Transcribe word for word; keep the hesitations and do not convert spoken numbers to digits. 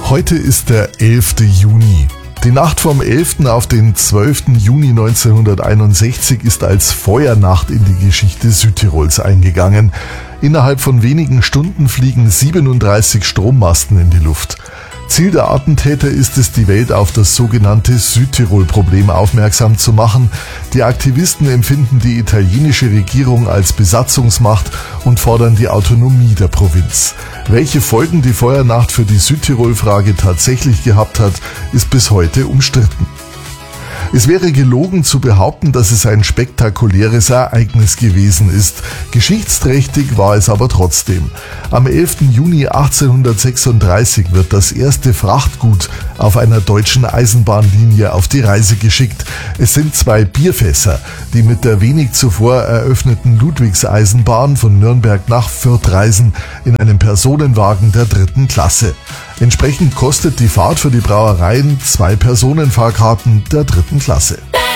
Heute ist der elfte Juni. Die Nacht vom elften auf den zwölften Juni neunzehnhunderteinundsechzig ist als Feuernacht in die Geschichte Südtirols eingegangen. Innerhalb von wenigen Stunden fliegen siebenunddreißig Strommasten in die Luft. Ziel der Attentäter ist es, die Welt auf das sogenannte Südtirol-Problem aufmerksam zu machen. Die Aktivisten empfinden die italienische Regierung als Besatzungsmacht und fordern die Autonomie der Provinz. Welche Folgen die Feuernacht für die Südtirol-Frage tatsächlich gehabt hat, ist bis heute umstritten. Es wäre gelogen zu behaupten, dass es ein spektakuläres Ereignis gewesen ist. Geschichtsträchtig war es aber trotzdem. Am elften Juni achtzehnhundertsechsunddreißig wird das erste Frachtgut auf einer deutschen Eisenbahnlinie auf die Reise geschickt. Es sind zwei Bierfässer, die mit der wenig zuvor eröffneten Ludwigseisenbahn von Nürnberg nach Fürth reisen, in einem Personenwagen der dritten Klasse. Entsprechend kostet die Fahrt für die Brauereien zwei Personenfahrkarten der dritten Klasse.